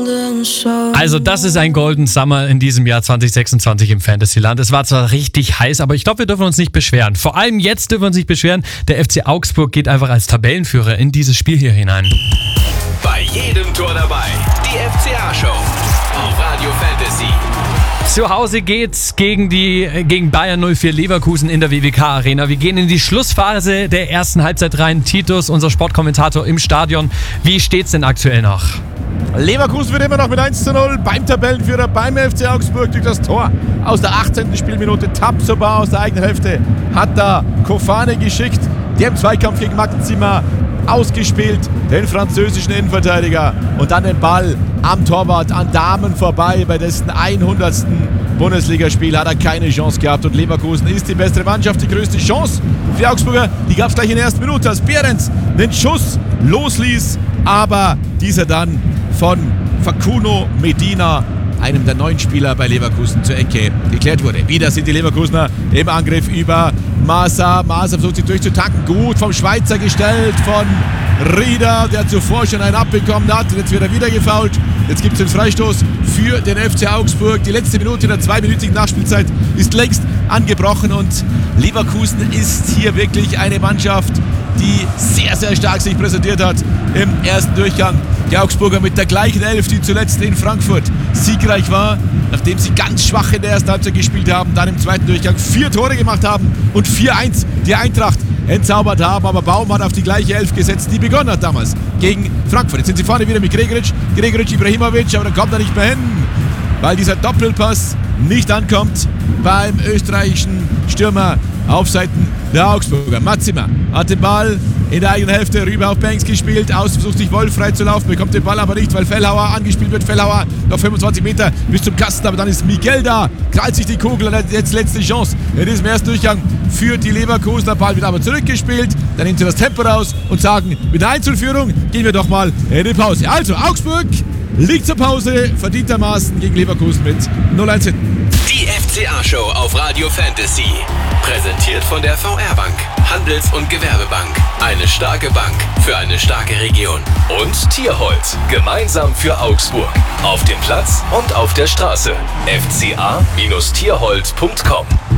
Also das ist ein Golden Summer in diesem Jahr 2026 im Fantasyland. Es war zwar richtig heiß, aber ich glaube, wir dürfen uns nicht beschweren. Vor allem jetzt dürfen wir uns nicht beschweren. Der FC Augsburg geht einfach als Tabellenführer in dieses Spiel hier hinein. Bei jedem Tor dabei, die FCA-Show auf Radio Fantasy. Zu Hause geht's gegen Bayern 04 Leverkusen in der WWK Arena. Wir gehen in die Schlussphase der ersten Halbzeit rein. Titus, unser Sportkommentator im Stadion. Wie steht's denn aktuell noch? Leverkusen wird immer noch mit 1:0 beim Tabellenführer, beim FC Augsburg durch das Tor aus der 18. Spielminute. Tabsoba aus der eigenen Hälfte hat da Kofane geschickt, der im Zweikampf gegen Maxima ausgespielt, den französischen Innenverteidiger, und dann den Ball am Torwart an Dahmen vorbei. Bei dessen 100. Bundesligaspiel hat er keine Chance gehabt und Leverkusen ist die bessere Mannschaft. Die größte Chance für die Augsburger, die gab es gleich in der ersten Minute, als Behrens den Schuss losließ, aber dieser dann von Facundo Medina, einem der neuen Spieler bei Leverkusen, zur Ecke geklärt wurde. Wieder sind die Leverkusener im Angriff über Masa. Masa versucht sich durchzutanken. Gut vom Schweizer gestellt, von Rieder, der zuvor schon einen abbekommen hat. Und jetzt wird er wieder gefoult. Jetzt gibt es den Freistoß für den FC Augsburg. Die letzte Minute in der 2-minütigen Nachspielzeit ist längst angebrochen und Leverkusen ist hier wirklich eine Mannschaft, die sehr, sehr stark sich präsentiert hat im ersten Durchgang. Die Augsburger mit der gleichen Elf, die zuletzt in Frankfurt siegreich war, nachdem sie ganz schwach in der ersten Halbzeit gespielt haben, dann im zweiten Durchgang 4 Tore gemacht haben und 4-1 die Eintracht entzaubert haben. Aber Baum hat auf die gleiche Elf gesetzt, die begonnen hat damals gegen Frankfurt. Jetzt sind sie vorne wieder mit Gregoritsch, Ibrahimovic, aber dann kommt er nicht mehr hin, weil dieser Doppelpass nicht ankommt beim österreichischen Stürmer auf Seiten der Augsburger. Maxima hat den Ball in der eigenen Hälfte rüber auf Banks gespielt. Außen versucht sich Wolf frei zu laufen, bekommt den Ball aber nicht, weil Fellhauer angespielt wird. Fellhauer noch 25 Meter bis zum Kasten, aber dann ist Miguel da, krallt sich die Kugel und hat jetzt letzte Chance in diesem ersten Durchgang für die Leverkusener. Ball wird aber zurückgespielt, dann nimmt sie das Tempo raus und sagen, mit einer 1:0-Führung gehen wir doch mal in die Pause. Also Augsburg liegt zur Pause verdientermaßen gegen Leverkusen mit 0-1 hinten. Die FCA-Show auf Radio Fantasy. Präsentiert von der VR Bank, Handels- und Gewerbebank. Eine starke Bank für eine starke Region. Und Tierhold, gemeinsam für Augsburg. Auf dem Platz und auf der Straße. fca-tierhold.com